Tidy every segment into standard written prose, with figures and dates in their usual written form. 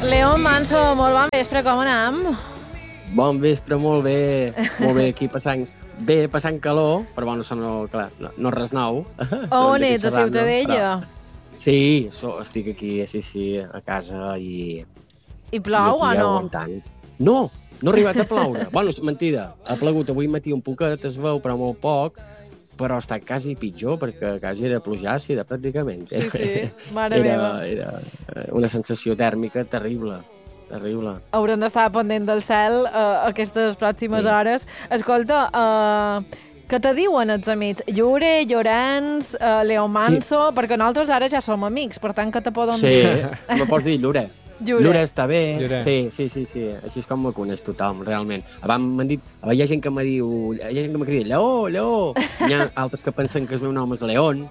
León Manso, molt bon vespre, com anem? Bon vespre, molt bé. Molt bé, aquí passant calor, però bueno, clar, no res nou. On ets, a Ciutadella? Sí, estic aquí, sí, a casa i... I plou o no? Aguantant. No ha arribat a ploure. Bueno, mentida, ha plogut avui matí un poquet, es veu, però molt poc, però està quasi pitjor, perquè quasi era pluja àcida, pràcticament. Sí, mare meva. Era una sensació tèrmica terrible. Haurem d'estar pendent del cel aquestes pròximes hores. Escolta, què te diuen els amics? Llure, Llorenç, León Manso, perquè nosaltres ara ja som amics, per tant, què te poden dir? Sí, me pots dir Llure. Llure està bé. Llure. Sí. Així és com me coneix tothom, realment. Abans m'han dit... Hi ha gent que me diu... Hi ha gent que me crida Lleó. Hi ha altres que pensen que el meu nom és León.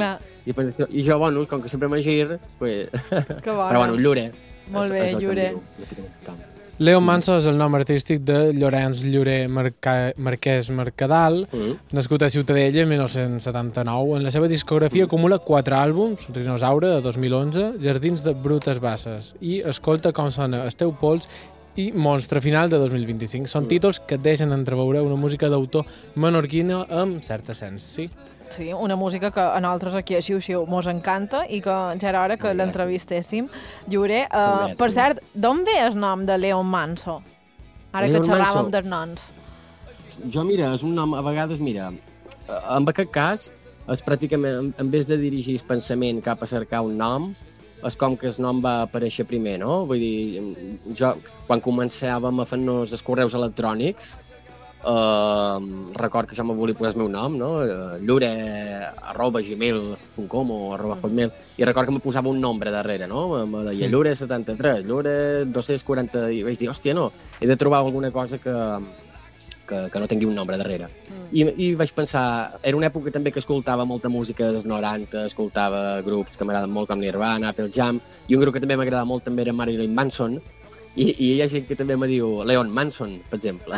I jo, bueno, com que sempre m'agir, pues... Però bueno, Llure. Molt bé, Llure. León Manso és el nom artístic de Llorenç Llure Marquès Mercadal, nascut a Ciutadella en 1979. En la seva discografia acumula 4 àlbums: Rinosaure, de 2011, Jardins de Brutes Basses i Escolta com sona el teu pols i Monstre Final, de 2025. Són títols que deixen entreveure una música d'autor menorquina amb cert sens, sí? Sí, una música que a nosaltres aquí a Xiu-Xiu mos encanta i que ja era hora que l'entrevistéssim. Llure, per cert, d'on ve el nom de León Manso? Ara que xerràvem dels noms. Jo, mira, és un nom, a vegades, en aquest cas, és pràcticament, en vez de dirigir el pensament cap a cercar un nom, és com que el nom va aparèixer primer, no? Vull dir, jo, quan començàvem a fer-nos els correus electrònics, record que jo me volia posar el meu nom, no? llure@gmail.com o @hotmail, i record que me posava un nombre darrere, no? Me deia Llure 73, Llure 240, i vaig dir, hòstia, no, he de trobar alguna cosa que no tingui un nombre darrere. I vaig pensar, era una època també que escoltava molta música dels 90, escoltava grups que m'agraden molt com Nirvana, Pearl Jam, i un grup que també m'agradava molt també era Marilyn Manson, i hi ha gent que també me diu León Manson, per exemple.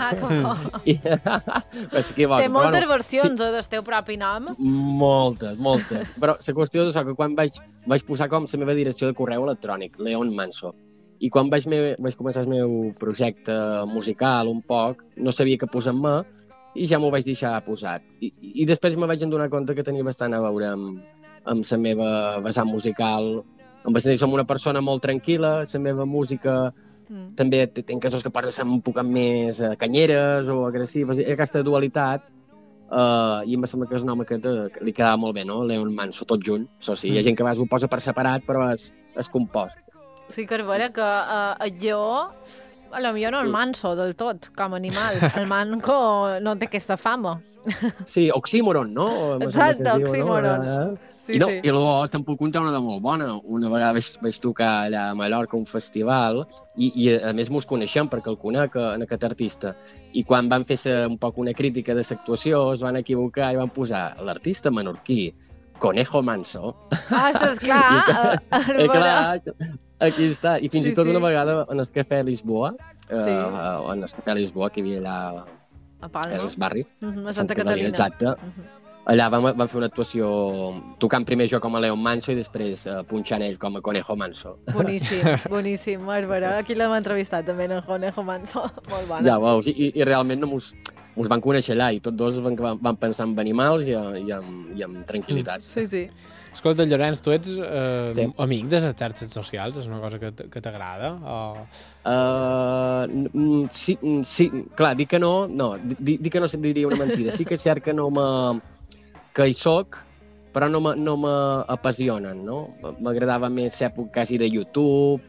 Té moltes versions del teu propi nom. Moltes. Però la qüestió és que quan vaig posar com la meva direcció de correu electrònic, León Manso, i quan vaig començar el meu projecte musical un poc, no sabia què posar-me i ja m'ho vaig deixar posat. I després me vaig adonar compte que tenia bastant a veure amb la meva vessant musical. Em vaig dir, som una persona molt tranquil·la, la meva música... També tinc cançons que poden ser un poc més canyeres o agressives, aquesta dualitat, i em sembla que és un home que li quedava molt bé, no? León Manso, tot junt. Hi ha gent que ho posa per separat, però és compost. Sí que és vera que el lleó, potser no el manso del tot, com a animal. El manco no té aquesta fama. Sí, oxímoron, no? Exacte, oxímoron. No? I llavors tampoc contar una de molt bona. Una vegada vaig tocar allà a Mallorca un festival i a més mos coneixem perquè el conec, aquest artista. I quan van fer un poc una crítica de l'actuació es van equivocar i van posar l'artista menorquí Conejo Manso. Ostres, clar. Clar, aquí està. I fins i tot una vegada en el Cafè Lisboa, en el Cafè Lisboa, que hi havia allà al barri, a Santa Catalina. Exacte. Allà vam fer una actuació tocant primer jo com a León Manso i després punxant ell com a Conejo Manso. Boníssim, Bàrbara. Aquí l'hem entrevistat també, en Conejo Manso. Molt bona. Ja veus, i realment mos van conèixer allà i tots dos van pensar en animals i en tranquil·litat. Sí. Escolta, Llorenç, tu ets amic de les xarxes socials? És una cosa que t'agrada? Sí, clar, dir que no diria una mentida. Sí que és cert que hi soc, però no m'apassionen, no? M'agradava més l'època quasi de YouTube,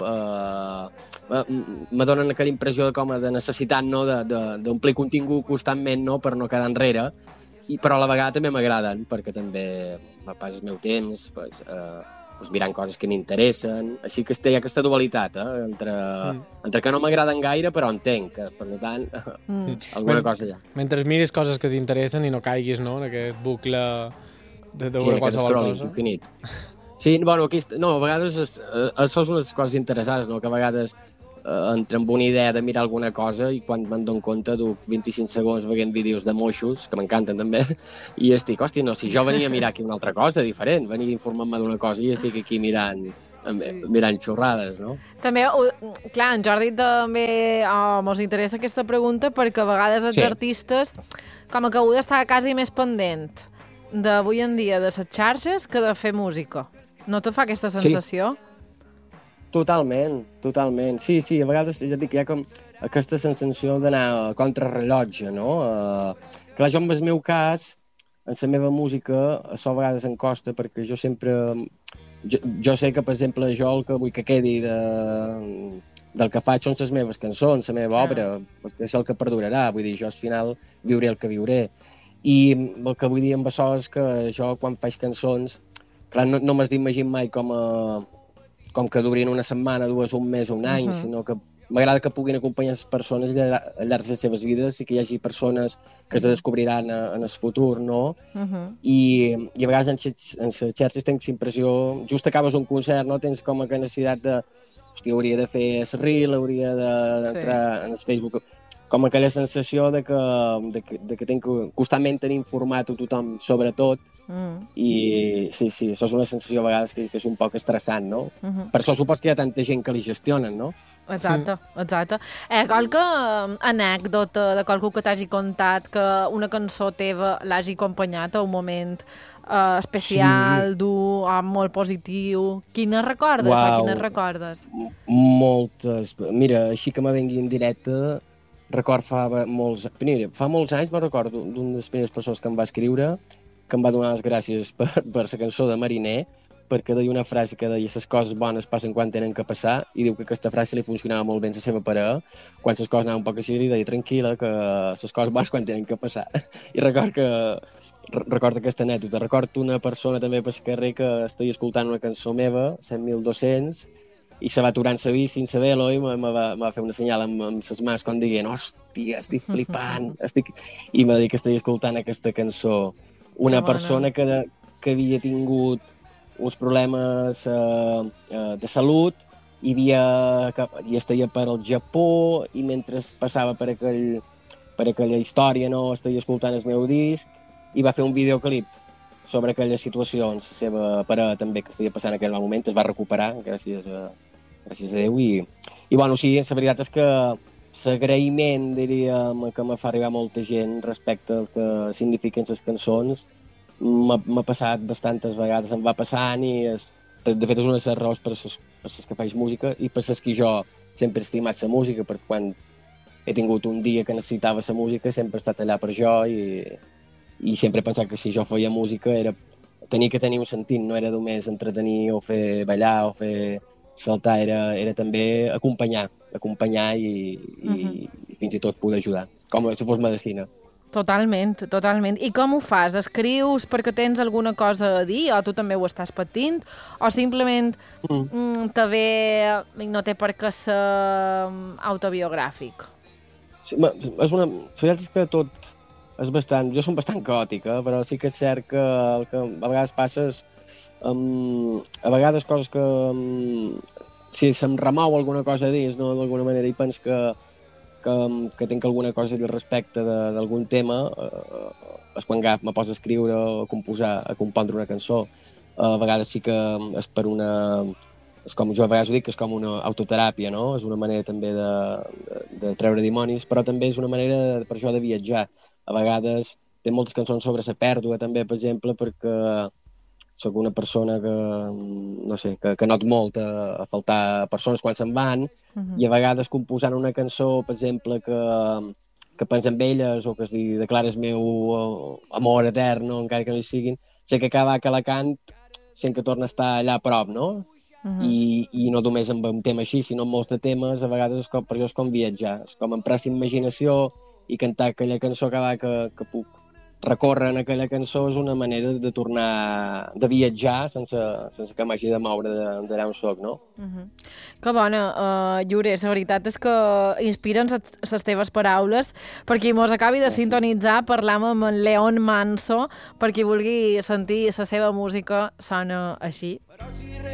me donen aquella impressió de necessitat, no?, d'omplir contingut constantment, no?, per no quedar enrere, però a la vegada també m'agraden, perquè també me pas el meu temps mirant coses que m'interessen, així que hi ha aquesta dualitat entre que no m'agraden gaire però entenc que, per tant, alguna cosa hi ha. Mentre mires coses que t'interessen i no caiguis, no?, en aquest bucle de qualsevol cosa. Infinit. Sí, bueno, a vegades això són les coses interessants, no?, que a vegades entro amb una idea de mirar alguna cosa i quan me'n dono compte duc 25 segons veient vídeos de moixos, que m'encanten també, i estic, hòstia, no, si jo venia a mirar aquí una altra cosa diferent, venia a informar-me d'una cosa i estic aquí mirant mirant xorrades, no? També, clar, en Jordi també mos interessa aquesta pregunta perquè a vegades els artistes com que heu d'estar quasi més pendent d'avui en dia de les xarxes que de fer música. No te fa aquesta sensació? Totalment. Sí, a vegades ja dic, hi ha com aquesta sensació d'anar a contrarrellotge, no? Clar, jo en el meu cas, en la meva música, això a vegades em costa perquè jo sempre... Jo sé que, per exemple, jo el que vull que quedi del que faig són les meves cançons, la meva obra, perquè és el que perdurarà. Vull dir, jo al final viuré el que viuré. I el que vull dir amb això és que jo, quan faig cançons, clar, no m'has d'imaginar mai com que durin una setmana, dues, un mes o un any, sinó que m'agrada que puguin acompanyar les persones al llarg de les seves vides i que hi hagi persones que es descobriran en el futur, no? I a vegades en les xarxes tens impressió, just acabes un concert, no? Tens com que necessitat de... Hòstia, hauria de fer el reel, hauria d'entrar en el Facebook... Com aquella sensació de que tinc constantment tenir informat a tothom sobre tot. I sí, això és una sensació a vegades que és un poc estressant, no? Per això supos que hi ha tanta gent que li gestionen, no? Exacte. Qualque anècdota de qualcú que t'hagi contat que una cançó teva l'hagi acompanyat a un moment especial, dur, molt positiu? Quines recordes? Quines recordes? Moltes. Mira, així que me vengui en directe, record fa molts anys, me recordo d'una de les primeres persones que em va escriure, que em va donar les gràcies per la cançó de Mariner, perquè deia una frase que deia les coses bones passen quan tenen que passar, i diu que aquesta frase li funcionava molt bé a la seva parella, quan les coses anaven un poc així, li deia tranquil·la, que les coses bones quan tenen que passar. I record aquesta anècdota. Recordo una persona també pel carrer que estigui escoltant una cançó meva, 100.200, i se va aturar en la bici, en la velo, i me va fer una senyal amb les mans com dient, hòstia, estic flipant, i m'ha dit que estigui escoltant aquesta cançó. Una persona que havia tingut uns problemes de salut i estaria per al Japó, i mentre passava per aquella història, no, estaria escoltant el meu disc, i va fer un videoclip sobre aquella situació, la seva parella també, que estaria passant en aquell moment, es va recuperar, gràcies a Déu, i bueno, sí, la veritat és que l'agraïment, diríem, que me fa arribar molta gent respecte al que signifiquen les cançons, m'ha passat bastantes vegades, em va passant, i de fet és una de les raons per les que faig música i per les que jo sempre he estimat la música, perquè quan he tingut un dia que necessitava la música sempre he estat allà per jo, i sempre he pensat que si jo feia música tenia que tenir un sentit, no era només entretenir o fer ballar o fer saltar, era també acompanyar i fins i tot poder ajudar, com si fos medicina. Totalment. I com ho fas? Escrius perquè tens alguna cosa a dir, o tu també ho estàs patint, o simplement te ve i no té per què ser autobiogràfic? Sí, la veritat és que tot és bastant... Jo som bastant caòtica, però sí que és cert que el que a vegades passa és a vegades coses que si se'm remou alguna cosa a dins, no, d'alguna manera, i penso que tinc alguna cosa a dir respecte d'algun tema, és quan me poso a escriure o a compondre una cançó. A vegades sí que és per una... És com jo a vegades ho dic, que és com una autoteràpia, no? És una manera també de treure dimonis, però també és una manera per jo de viatjar. A vegades té moltes cançons sobre la pèrdua també, per exemple, perquè soc una persona que, no sé, que not molt a faltar persones quan se'n van, i a vegades composant una cançó, per exemple, que pensa en elles o que es declara el meu amor etern, no? Encara que no hi siguin, sé que cada que la cant sent que torna a estar allà a prop, no? I no només amb un tema així, sinó amb molts de temes, a vegades per això és com viatjar, és com emprar la imaginació i cantar aquella cançó cada vegada que puc recórrer en aquella cançó és una manera de tornar, de viatjar sense que m'hagi de moure d'allà on soc, no? Que bona, Llorer, la veritat és que inspiren les teves paraules. Per qui mos acabi de sintonitzar, parlam amb en León Manso, per qui vulgui sentir la seva música, sona així.